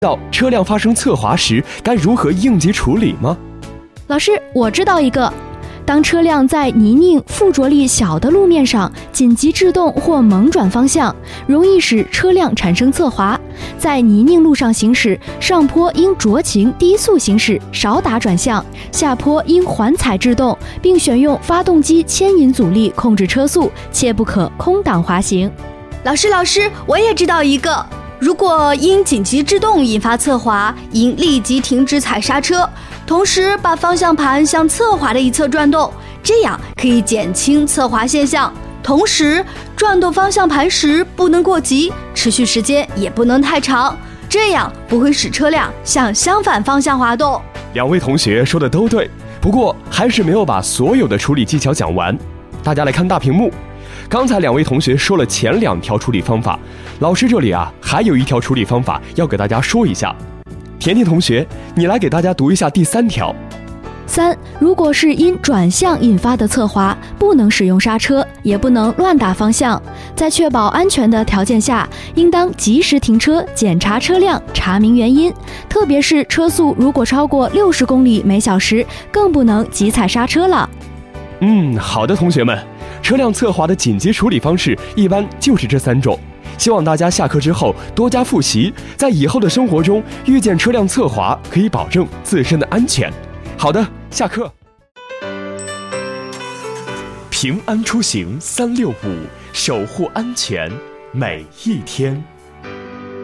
道车辆发生侧滑时该如何应急处理吗？ 老师，我知道一个。当车辆在泥泞、附着力小的路面上紧急制动或猛转方向，容易使车辆产生侧滑。在泥泞路上行驶，上坡应酌情低速行驶，少打转向；下坡应缓踩制动，并选用发动机牵引阻力控制车速，切不可空挡滑行。 老师，我也知道一个。如果因紧急制动引发侧滑，应立即停止踩刹车，同时把方向盘向侧滑的一侧转动，这样可以减轻侧滑现象。同时，转动方向盘时不能过急，持续时间也不能太长，这样不会使车辆向相反方向滑动。 两位同学说的都对，不过还是没有把所有的处理技巧讲完。大家来看大屏幕。刚才两位同学说了前2条处理方法，老师这里还有1条处理方法要给大家说一下。甜甜同学，你来给大家读一下第3条。 3. 如果是因转向引发的侧滑，不能使用刹车，也不能乱打方向。在确保安全的条件下，应当及时停车，检查车辆，查明原因。特别是车速如果超过60公里每小时，更不能急踩刹车了。 好的，同学们。车辆侧滑的紧急处理方式一般就是这3种，希望大家下课之后多加复习，在以后的生活中遇见车辆侧滑可以保证自身的安全。好的，下课。平安出行365，守护安全每一天。